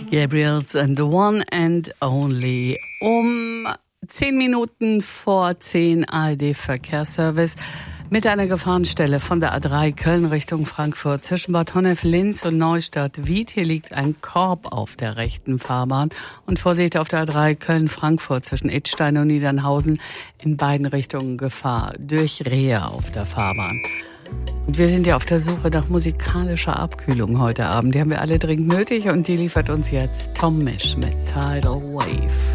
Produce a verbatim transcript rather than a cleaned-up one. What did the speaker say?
Gabriels and the One and Only. Um zehn Minuten vor zehn A R D-Verkehrsservice mit einer Gefahrenstelle von der A drei Köln Richtung Frankfurt zwischen Bad Honnef-Linz und Neustadt-Wied. Hier liegt ein Korb auf der rechten Fahrbahn. Und Vorsicht auf der A drei Köln-Frankfurt zwischen Idstein und Niedernhausen in beiden Richtungen Gefahr durch Rehe auf der Fahrbahn. Und wir sind ja auf der Suche nach musikalischer Abkühlung heute Abend. Die haben wir alle dringend nötig und die liefert uns jetzt Tom Misch mit Tidal Wave.